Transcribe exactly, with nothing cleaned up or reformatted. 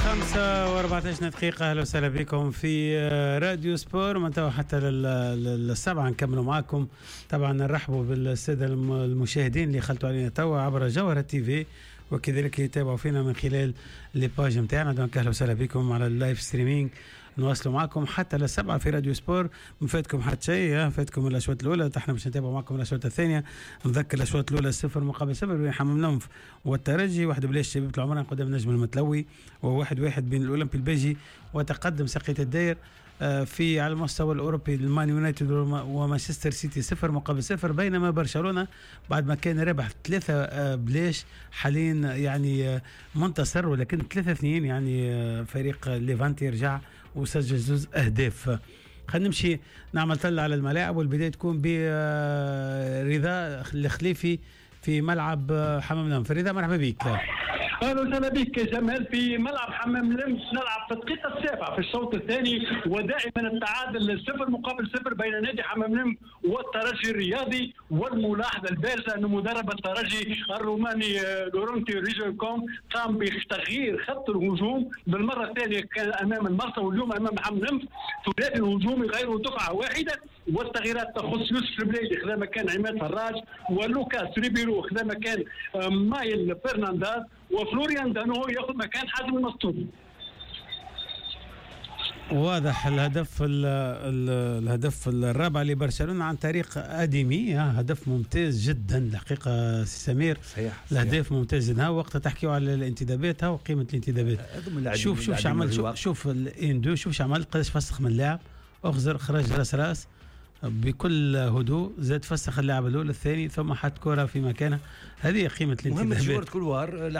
خمسة وأربعة عشر دقيقة. أهلا وسهلا بكم في راديو سبور من توا حتى للسبعة نكملوا معكم. طبعا نرحبوا بالسادة المشاهدين اللي خلطوا علينا توا عبر جوهرة تي في، وكذلك يتابعوا فينا من خلال لي باج نتاعنا. دونك أهلا وسهلا بكم على اللايف ستريمينج. نواصلوا معكم حتى للسبعة في راديو سبور. ما فاتكم حتى شيء، فاتكم الاشواط الاولى، احنا باش نتابعوا معكم الاشواط الثانيه. نذكر الاشواط الاولى صفر مقابل صفر بين حمام نمف والترجي، واحد بلاش شبيبه العمران قدام نجم المتلوي، وواحد واحد بين الاولمبي البيجي وتقدم سقية الداير. في على المستوى الاوروبي المان يونايتد ومانشستر سيتي صفر مقابل صفر، بينما برشلونه بعد ما كان ربح ثلاثه بلاش حاليا يعني منتصر، ولكن ثلاثة اثنين يعني فريق ليفانتي رجع وسجل زوز اهداف. خلينا نمشي نعمل طلع على الملاعب، والبدايه تكون برضا الخليفي في ملعب حمام نمف. رضا مرحبا بك. اهلا وسهلا بك جمال في ملعب حمام نمف. نلعب في الدقيقه السابعه في الشوط الثاني، ودائما التعادل صفر مقابل صفر بين نادي حمام نمف والترجي الرياضي. والملاحظه البارزه ان مدرب الترجي الروماني لورنتي ريجوكوم قام بتغيير خط الهجوم بالمره الثانيه، كان امام المرسى واليوم امام حمام نمف ثلاثي الهجوم يغيروا دفعه واحده. والتغييرات تخص يوسف البليدي خذا مكان عماد فراج، ولوكاس ريبيرو خذا مكان مايل فرنانديز، وفلوريان دانو ياخذ مكان حازم المسطوري. واضح الهدف ال ال الهدف الرابع لبرشلونه عن طريق اديمي، هدف ممتاز جدا الحقيقه سمير. صحيح الهدف ممتاز جدا. وقت تحكيوا على الانتدابات ها وقيمه الانتدابات. شوف شوف شو عمل، شوف شوف الاندو، شوف شو عمل، قداش فسخ من اللاعب، اخزر خرج راس راس بكل هدوء، زاد فسخ اللاعب الاول الثاني ثم حط كره في مكانها. هذه قيمه الانتدابات. مهم كل وار